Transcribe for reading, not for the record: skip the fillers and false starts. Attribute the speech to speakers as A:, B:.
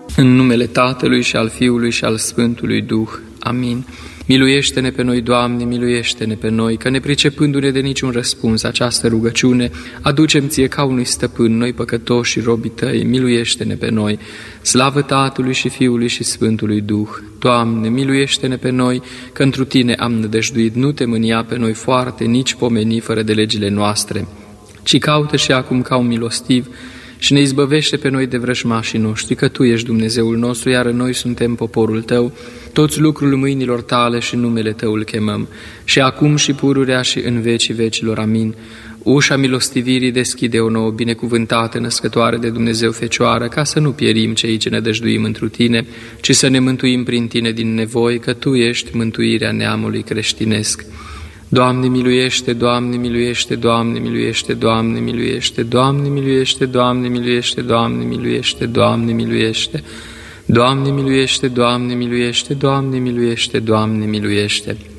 A: În numele Tatălui și al Fiului și al Sfântului Duh. Amin. Miluiește-ne pe noi, Doamne, miluiește-ne pe noi, că nepricepându-ne de niciun răspuns această rugăciune, aducem Ție ca unui stăpân, noi păcătoși și robii Tăi, miluiește-ne pe noi. Slavă Tatălui și Fiului și Sfântului Duh. Doamne, miluiește-ne pe noi, că întru Tine am nădăjduit, nu te mânia pe noi foarte, nici pomeni fără de legile noastre, ci caută și acum ca un milostiv și ne izbăvește pe noi de vrăjmașii noștri, că Tu ești Dumnezeul nostru, iar noi suntem poporul Tău, toți lucrul mâinilor Tale și numele Tău îl chemăm, și acum și pururea și în vecii vecilor. Amin. Ușa milostivirii deschide-o nouă, binecuvântată născătoare de Dumnezeu Fecioară, ca să nu pierim cei ce ne dăjduim întru Tine, ci să ne mântuim prin Tine din nevoi, că Tu ești mântuirea neamului creștinesc. Doamne miluiește, Doamne miluiește, Doamne miluiește, Doamne miluiește, Doamne miluiește, Doamne miluiește, Doamne miluiește, Doamne miluiește, Doamne miluiește, Doamne miluiește, Doamne miluiește, Doamne miluiește.